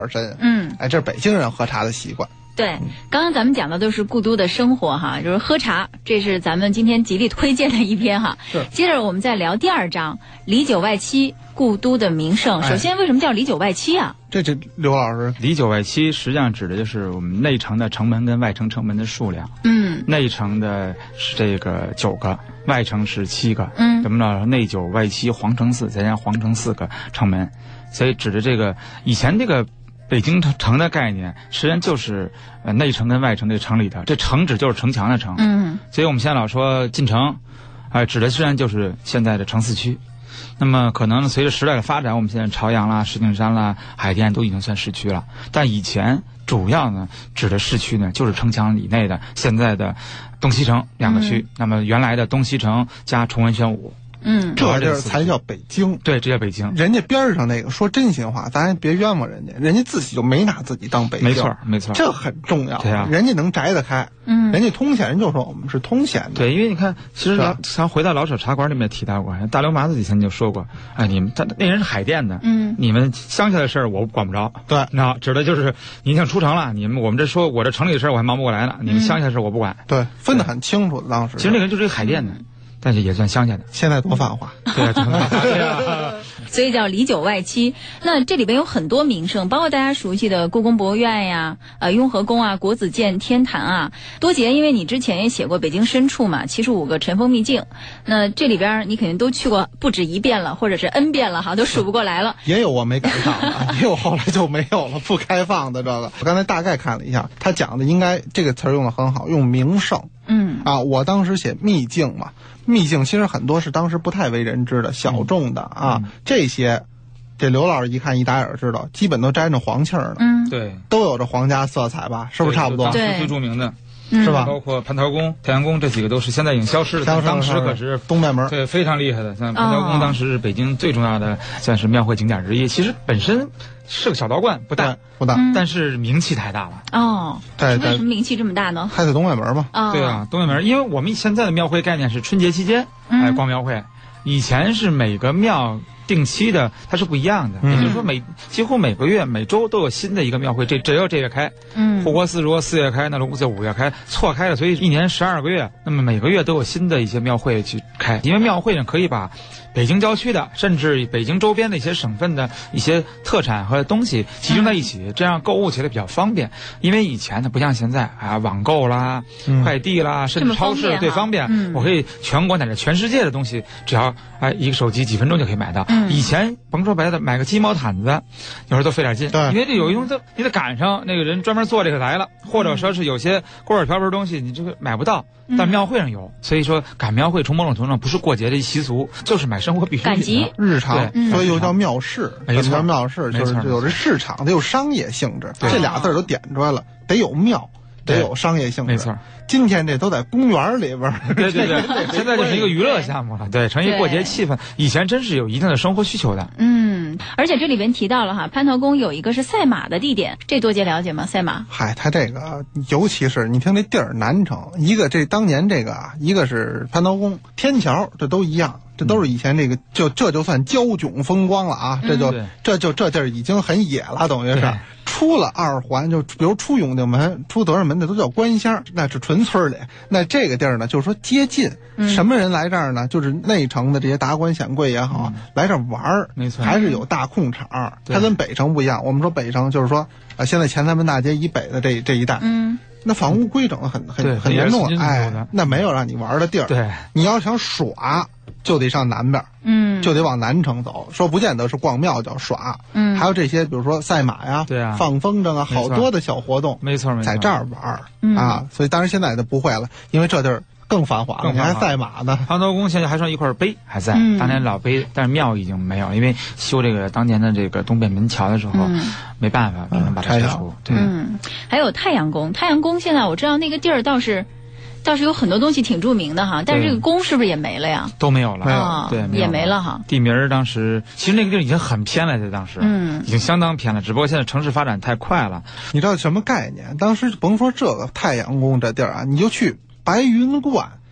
深。这是北京人喝茶的习惯。 对，刚刚咱们讲的都是故都的生活哈，就是喝茶，这是咱们今天极力推荐的一篇哈。接着我们再聊第2章，里九外七，故都的名胜。首先，为什么叫里九外七啊？ 这刘老师， 里九外七实际上指的就是我们内城的城门跟外城城门的数量。内城的是这个9个，外城是7个。怎么着？内9外7，皇城4，再加皇城4个城门，所以指的这个以前这个。北京城的概念实际上就是内城跟外城这城里的，这城指就是城墙的城。所以我们现在老说进城，指的实际上就是现在的城4区。那么可能随着时代的发展，我们现在朝阳啦、石景山啦、海淀都已经算市区了，但以前主要呢指的市区呢就是城墙以内的现在的东西城2个区。那么原来的东西城加崇文宣武。 这地儿才叫北京。 对，这叫北京。 人家边上那个说真心话，咱也别冤枉人家，人家自己就没拿自己当北京。 没错， 这很重要。 对啊， 人家能摘得开。人家通县人就说我们是通县的。 对，因为你看，其实咱回到老舍茶馆里面提到过，大刘麻子以前就说过，你们那人是海淀的，你们乡下的事儿我管不着。 对， 那指的就是您想出城了，我们这说我这城里的事儿我还忙不过来呢，你们乡下的事儿我不管。 对，分得很清楚。当时其实那个人就是一个海淀的。但是也算乡下的， 现在多繁华。 对啊， 所以叫里九外七。那这里边有很多名胜，包括大家熟悉的故宫博物院呀、雍和宫啊、国子监、天坛啊。多杰，因为你之前也写过北京深处嘛，75个尘封秘境，那这里边你肯定都去过不止1遍了，或者是 N 遍了哈，都数不过来了。 也有我没赶上的，也有后来就没有了，不开放的这个。我刚才大概看了一下，他讲的应该这个词儿用的很好，用名胜。我当时写秘境嘛。秘境其实很多是当时不太为人知的小众的这些这刘老师一看一打眼知道，基本都沾着黄气儿呢。 对， 都有着皇家色彩吧，是不是差不多？ 对，最著名的是吧？ 包括蟠桃宫、太阳宫这几个都是现在已经消失了，当时可是东面门， 对，非常厉害的。像蟠桃宫当时是北京最重要的，算是庙会景点之一。其实本身是个小道观，不大，但是名气太大了。 对，为什么名气这么大呢？ 还在东面门嘛。 对啊，东面门，因为我们现在的庙会概念是春节期间逛庙会，以前是每个庙定期的，它是不一样的。也就是说几乎每个月、每周都有新的一个庙会，只有这月开。护国寺如果4月开，那龙寺5月开，错开了，所以1年12个月，那么每个月都有新的一些庙会去开。因为庙会呢，可以把北京郊区的，甚至北京周边的一些省份的一些特产和东西集中在一起，这样购物起来比较方便。因为以前呢，不像现在网购啦、快递啦，甚至超市对方便，我可以全国乃至全世界的东西，只要一个手机几分钟就可以买到。以前甭说白的，买个鸡毛毯子，有时候都费点劲，因为这有一种你得赶上那个人专门做这个来了，或者说是有些锅碗瓢盆东西你这个买不到，但庙会上有。所以说赶庙会从某种程度上不是过节的习俗，就是买生活必需品的日常，所以又叫庙市。 没错， 庙市就是有这市场，得有商业性质。这俩字都点出来了，得有庙，得有商业性质。 没错。 今天这都在公园里边， 对，现在就是一个娱乐项目了，对，成一过节气氛。以前真是有一定的生活需求的。 而且这里边提到了蟠桃宫有一个是赛马的地点，这多杰了解吗？赛马？ 他这个尤其是你听这地儿南城，一个这当年这个一个是蟠桃宫、天桥，这都一样。这都是以前这个这就算娇囧风光了这地儿已经很野了，等于是出了2环，就比如出永定门、出德胜门，那都叫官乡，那是纯村里。那这个地儿呢，就是说接近什么人来这儿呢？就是内城的这些达官显贵也好，来这儿玩儿， 没错， 还是有大空场。它跟北城不一样，我们说北城就是说现在前三门大街以北的这一带，那房屋规整的很严重，那没有让你玩的地儿。 对， 你要想耍，就得上南边，就得往南城走。说不见得是逛庙叫耍，还有这些，比如说赛马呀， 对啊， 放风筝啊，好多的小活动， 没错， 在这儿玩所以当然现在就不会了，因为这地儿更繁华了，你还赛马呢。 蟠桃宫现在还剩一块碑还在，当年老碑，但是庙已经没有，因为修这个当年的这个东北门桥的时候，没办法，只能把它拆除。对， 还有太阳宫，太阳宫现在我知道那个地儿倒是有很多东西挺著名的哈，但是这个宫是不是也没了呀？ 都没有了，对， 也没了哈。 地名当时其实那个地儿已经很偏了，在当时，已经相当偏了。只不过现在城市发展太快了。 你知道什么概念？当时甭说这个太阳宫这地儿你就去白云观。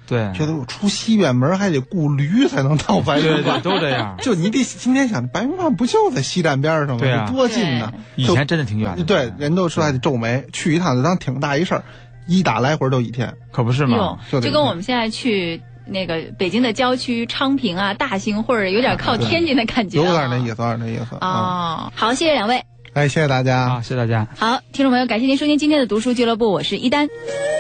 对， 觉得我出西院门还得雇驴才能到白云观， 都这样。 就你得今天想，白云观不就在西站边上吗？ 对啊， 多近呢！ 以前真的挺远的。 对，人都说还得皱眉，去一趟就当挺大一事儿，一打来回都1天， 可不是吗？ 就跟我们现在去那个北京的郊区昌平啊、大兴，或者有点靠天津的感觉， 有点那意思，有点那意思。 哦，好，谢谢2位。 哎，谢谢大家， 好，谢谢大家。 好，听众朋友，感谢您收听今天的读书俱乐部，我是一丹。